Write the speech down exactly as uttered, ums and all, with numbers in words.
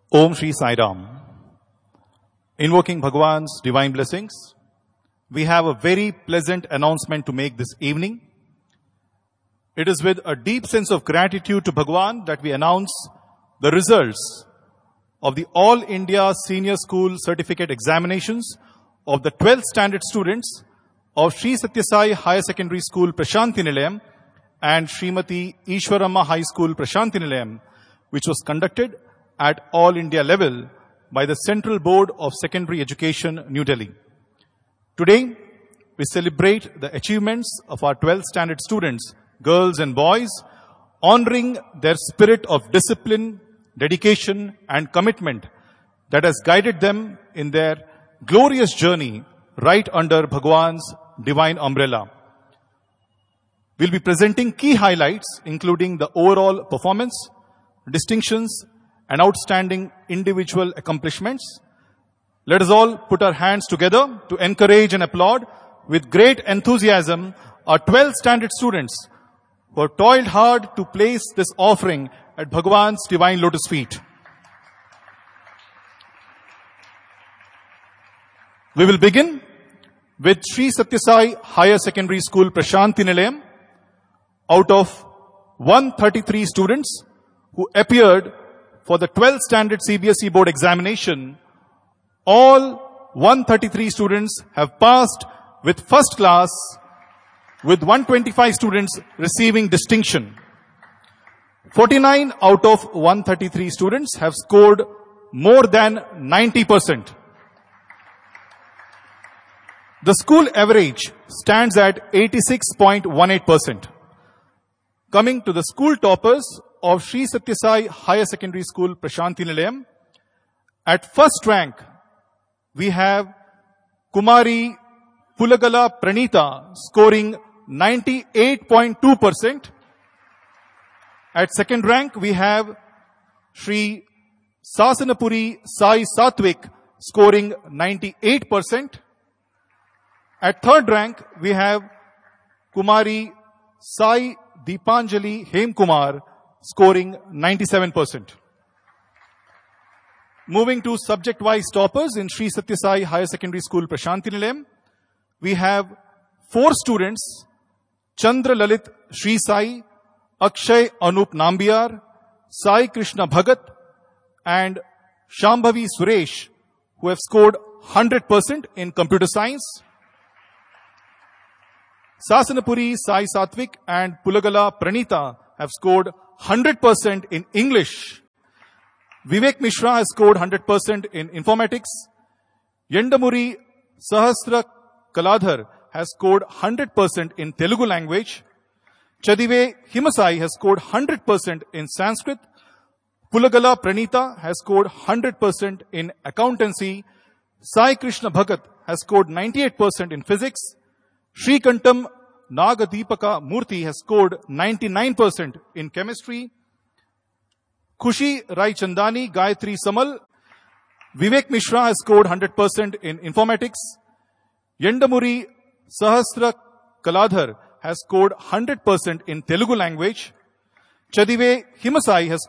Om Shri Sai Ram. Invoking Bhagwan's divine blessings, we have a very pleasant announcement to make this evening. It is with a deep sense of gratitude to Bhagwan that we announce the results of the All India Senior School Certificate Examinations of the twelfth standard students of Sri Sathya Sai Higher Secondary School Prashanti Nilayam and Srimati Ishwaramma High School Prashanti Nilayam, which was conducted at all India level by the Central Board of Secondary Education, New Delhi. Today, we celebrate the achievements of our twelfth standard students, girls and boys, honoring their spirit of discipline, dedication and commitment that has guided them in their glorious journey right under Bhagwan's divine umbrella. We'll be presenting key highlights including the overall performance, distinctions and outstanding individual accomplishments. Let us all put our hands together to encourage and applaud with great enthusiasm our twelfth standard students who have toiled hard to place this offering at Bhagwan's divine lotus feet. We will begin with Sri Sathya Sai Higher Secondary School Prashanti Nilayam. Out of one hundred thirty-three students who appeared for the twelfth standard C B S E board examination, all one hundred thirty-three students have passed with first class, with one hundred twenty-five students receiving distinction. forty-nine out of one hundred thirty-three students have scored more than ninety percent. The school average stands at eighty-six point one eight percent. Coming to the school toppers of Sri Sathya Sai Higher Secondary School Prashanti Nilayam, at first rank, we have Kumari Pulagala Pranita scoring ninety-eight point two percent. At second rank, we have Sri Sasanapuri Sai Satvik scoring ninety-eight percent. At third rank, we have Kumari Sai Deepanjali Hemkumar scoring ninety-seven percent. Moving to subject-wise toppers in Sri Sathya Sai Higher Secondary School Prashanti Nilayam, we have four students, Chandra Lalit Sri Sai, Akshay Anup Nambiar, Sai Krishna Bhagat and Shambhavi Suresh, who have scored one hundred percent in computer science. Sasanapuri Sai Satvik and Pulagala Pranita have scored one hundred percent in English. Vivek Mishra has scored one hundred percent in informatics. Yendamuri Sahasra Kaladhar has scored one hundred percent in Telugu language. Chadive Himasai has scored one hundred percent in Sanskrit. Pulagala Pranita has scored one hundred percent in accountancy. Sai Krishna Bhagat has scored ninety-eight percent in physics. Sri Kantam Nagadipaka Murthy has scored ninety-nine percent in chemistry. Khushi Rai Chandani Gayatri Samal, Vivek Mishra has scored one hundred percent in informatics. Yendamuri Sahasra Kaladhar has scored one hundred percent in Telugu language. Chadive Himasai has